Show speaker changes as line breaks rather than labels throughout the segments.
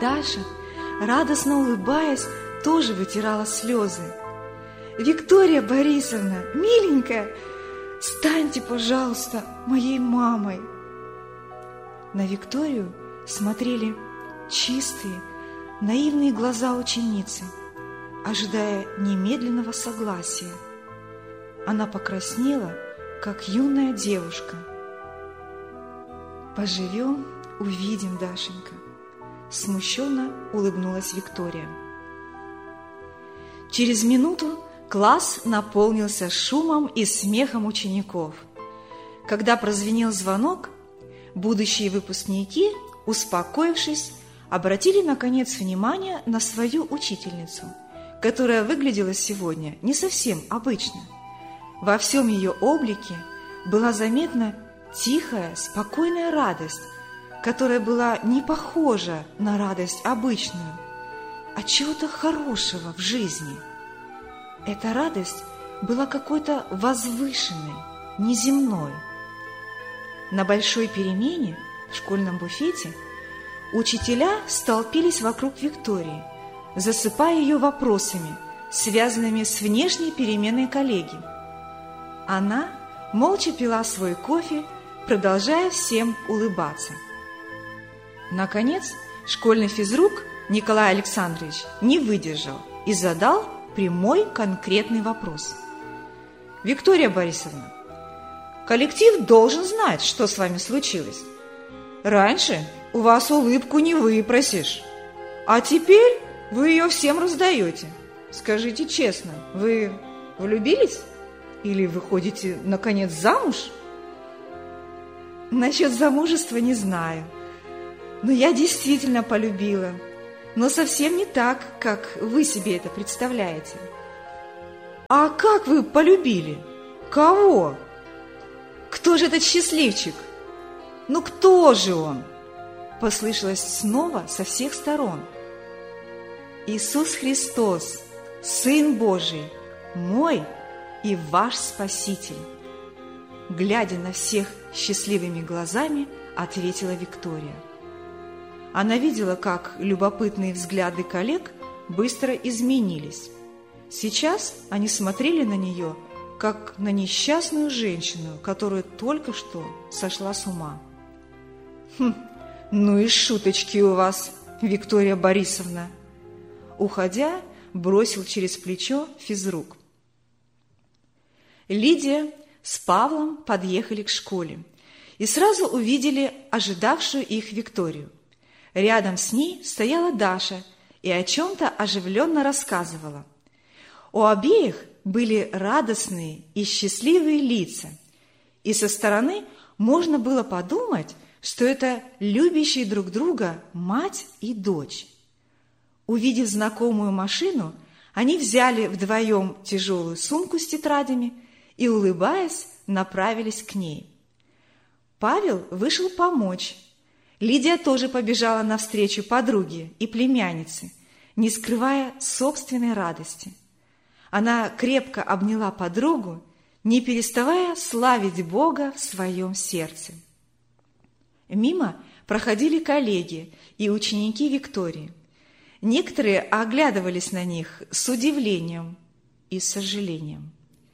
Даша, радостно улыбаясь, тоже вытирала слезы. «Виктория Борисовна, миленькая, станьте, пожалуйста, моей мамой!» На Викторию смотрели чистые, наивные глаза ученицы, ожидая немедленного согласия. Она покраснела, как юная девушка. «Поживем, увидим, Дашенька», — смущенно улыбнулась Виктория. Через минуту класс наполнился шумом и смехом учеников. Когда прозвенел звонок, будущие выпускники, успокоившись, обратили, наконец, внимание на свою учительницу, которая выглядела сегодня не совсем обычно. Во всем ее облике была заметна тихая, спокойная радость, которая была не похожа на радость обычную, а чего-то хорошего в жизни. Эта радость была какой-то возвышенной, неземной. На большой перемене в школьном буфете учителя столпились вокруг Виктории, засыпая ее вопросами, связанными с внешней переменой коллеги. Она молча пила свой кофе, продолжая всем улыбаться. Наконец, школьный физрук Николай Александрович не выдержал и задал прямой конкретный вопрос. «Виктория Борисовна, коллектив должен знать, что с вами случилось. Раньше у вас улыбку не выпросишь, а теперь вы ее всем раздаете. Скажите честно, вы влюбились? Или выходите, наконец, замуж?» «Насчет замужества не знаю, но я действительно полюбила, но совсем не так, как вы себе это представляете». «А как вы полюбили? Кого? Кто же этот счастливчик? Ну кто же он?» Послышалось снова со всех сторон. «Иисус Христос, Сын Божий, мой и ваш Спаситель», глядя на всех счастливыми глазами, ответила Виктория. Она видела, как любопытные взгляды коллег быстро изменились. Сейчас они смотрели на нее, как на несчастную женщину, которая только что сошла с ума. «Ну и шуточки у вас, Виктория Борисовна!» Уходя, бросил через плечо физрук. Лидия с Павлом подъехали к школе и сразу увидели ожидавшую их Викторию. Рядом с ней стояла Даша и о чем-то оживленно рассказывала. У обеих были радостные и счастливые лица, и со стороны можно было подумать, что это любящие друг друга мать и дочь. Увидев знакомую машину, они взяли вдвоем тяжелую сумку с тетрадями и, улыбаясь, направились к ней. Павел вышел помочь. Лидия тоже побежала навстречу подруге и племяннице, не скрывая собственной радости. Она крепко обняла подругу, не переставая славить Бога в своем сердце. Мимо проходили коллеги и ученики Виктории. Некоторые оглядывались на них с удивлением и сожалением.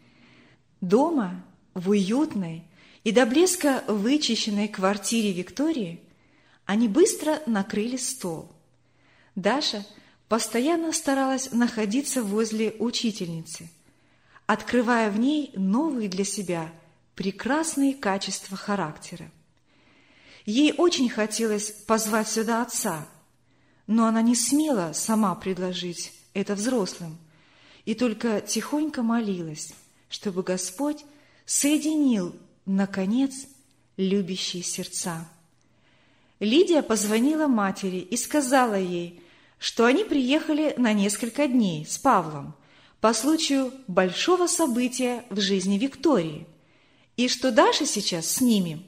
Дома, в уютной и до блеска вычищенной квартире Виктории, они быстро накрыли стол. Даша постоянно старалась находиться возле учительницы, открывая в ней новые для себя прекрасные качества характера. Ей очень хотелось позвать сюда отца, но она не смела сама предложить это взрослым и только тихонько молилась, чтобы Господь соединил, наконец, любящие сердца. Лидия позвонила матери и сказала ей, что они приехали на несколько дней с Павлом по случаю большого события в жизни Виктории, и что Даша сейчас с ними.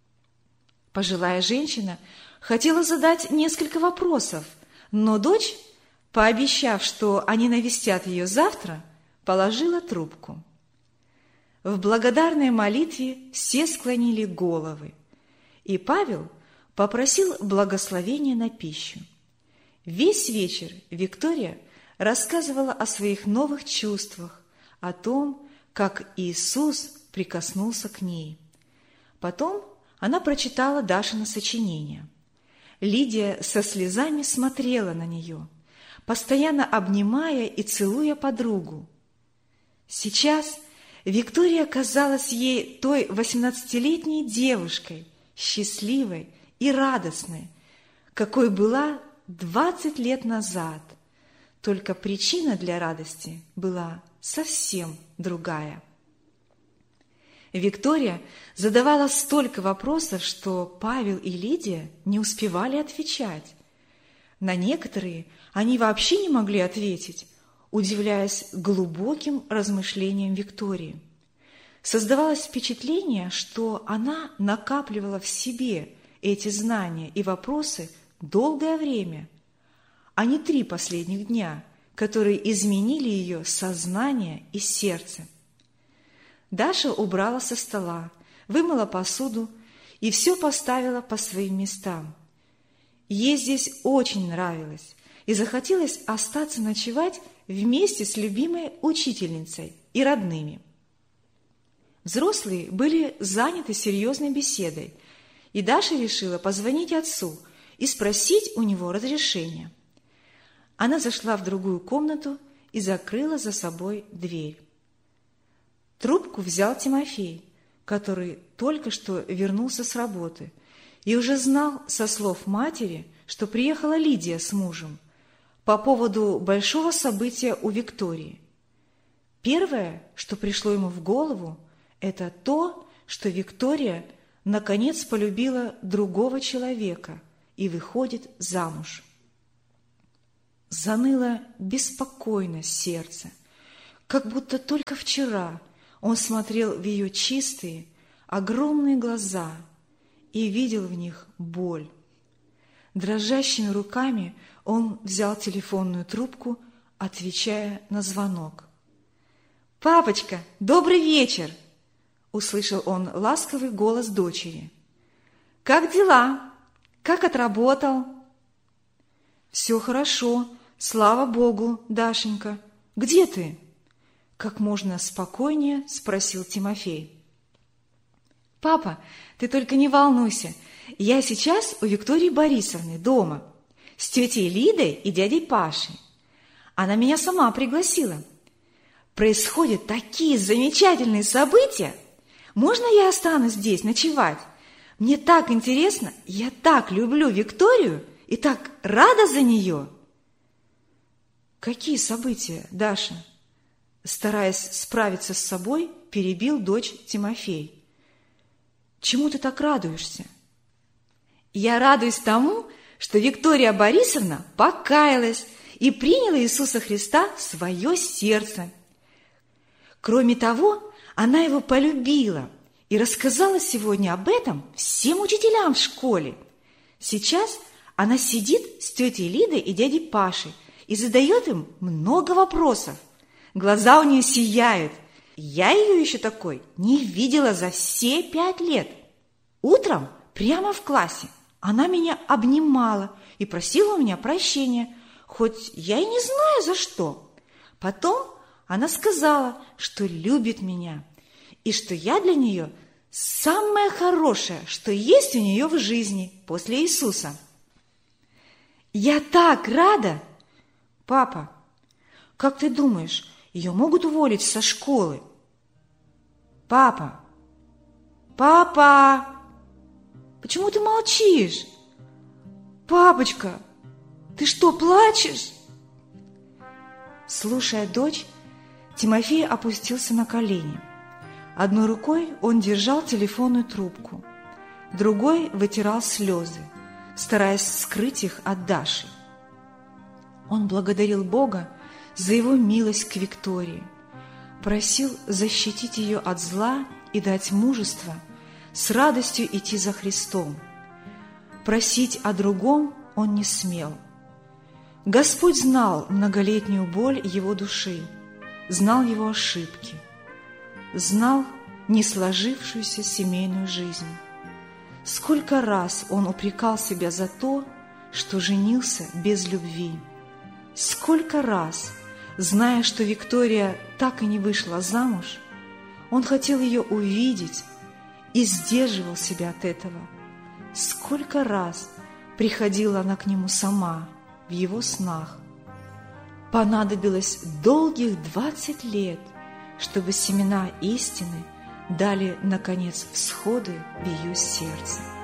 Пожилая женщина хотела задать несколько вопросов, но дочь, пообещав, что они навестят ее завтра, положила трубку. В благодарной молитве все склонили головы, и Павел попросил благословения на пищу. Весь вечер Виктория рассказывала о своих новых чувствах, о том, как Иисус прикоснулся к ней. Потом она прочитала Дашино сочинение. Лидия со слезами смотрела на нее, постоянно обнимая и целуя подругу. Сейчас Виктория казалась ей той 18-летней девушкой, счастливой и радостной, какой была 20 лет назад. Только причина для радости была совсем другая. Виктория задавала столько вопросов, что Павел и Лидия не успевали отвечать. На некоторые они вообще не могли ответить, удивляясь глубоким размышлениям Виктории. Создавалось впечатление, что она накапливала в себе эти знания и вопросы долгое время, а не 3 последних дня, которые изменили ее сознание и сердце. Даша убрала со стола, вымыла посуду и все поставила по своим местам. Ей здесь очень нравилось, и захотелось остаться ночевать вместе с любимой учительницей и родными. Взрослые были заняты серьезной беседой, и Даша решила позвонить отцу и спросить у него разрешения. Она зашла в другую комнату и закрыла за собой дверь. Трубку взял Тимофей, который только что вернулся с работы и уже знал со слов матери, что приехала Лидия с мужем по поводу большого события у Виктории. Первое, что пришло ему в голову, это то, что Виктория наконец полюбила другого человека и выходит замуж. Заныло беспокойно сердце, как будто только вчера он смотрел в ее чистые, огромные глаза и видел в них боль. Дрожащими руками он взял телефонную трубку, отвечая на звонок. «Папочка, добрый вечер!» — услышал он ласковый голос дочери. «Как дела? Как отработал?» «Все хорошо, слава Богу, Дашенька. Где ты?» — как можно спокойнее спросил Тимофей. «Папа, ты только не волнуйся. Я сейчас у Виктории Борисовны дома, с тетей Лидой и дядей Пашей. Она меня сама пригласила. Происходят такие замечательные события. Можно я останусь здесь ночевать? Мне так интересно, я так люблю Викторию и так рада за нее». «Какие события, Даша?» Стараясь справиться с собой, перебил дочь Тимофей. «Чему ты так радуешься?» «Я радуюсь тому, что Виктория Борисовна покаялась и приняла Иисуса Христа в свое сердце. Кроме того, она его полюбила и рассказала сегодня об этом всем учителям в школе. Сейчас она сидит с тетей Лидой и дядей Пашей и задает им много вопросов. Глаза у нее сияют. Я ее еще такой не видела за все 5 лет. Утром прямо в классе она меня обнимала и просила у меня прощения, хоть я и не знаю за что. Потом она сказала, что любит меня и что я для нее самое хорошее, что есть у нее в жизни после Иисуса. Я так рада! Папа, как ты думаешь, ее могут уволить со школы? Папа! Папа! Почему ты молчишь? Папочка, ты что, плачешь? Слушая дочь, Тимофей опустился на колени. Одной рукой он держал телефонную трубку, другой вытирал слезы, стараясь скрыть их от Даши. Он благодарил Бога за его милость к Виктории, просил защитить ее от зла и дать мужество с радостью идти за Христом. Просить о другом он не смел. Господь знал многолетнюю боль его души, знал его ошибки, знал несложившуюся семейную жизнь. Сколько раз он упрекал себя за то, что женился без любви. Сколько раз, зная, что Виктория так и не вышла замуж, он хотел ее увидеть и сдерживал себя от этого. Сколько раз приходила она к нему сама в его снах. Понадобилось долгих 20 лет, чтобы семена истины дали, наконец, всходы в ее сердце.